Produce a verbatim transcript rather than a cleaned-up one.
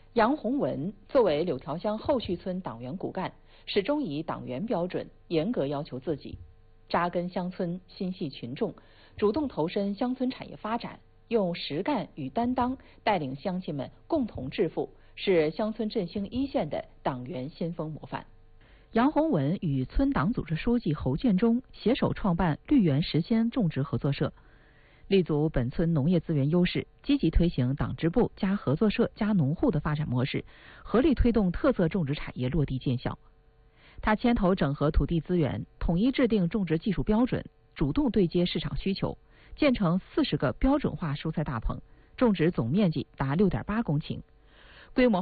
杨洪文作为柳条乡后续村党员骨干，始终以党员标准严格要求自己，扎根乡村，心系群众，主动投身乡村产业发展，用实干与担当带领乡亲们共同致富，是乡村振兴一线的党员先锋模范。杨洪文与村党组织书记侯建中携手创办绿源实鲜种植合作社，立足本村农业资源优势，积极推行党支部加合作社加农户的发展模式，合力推动特色种植产业落地见效。他牵头整合土地资源，统一制定种植技术标准，主动对接市场需求，建成四十个标准化蔬菜大棚，种植总面积达六点八公顷，规模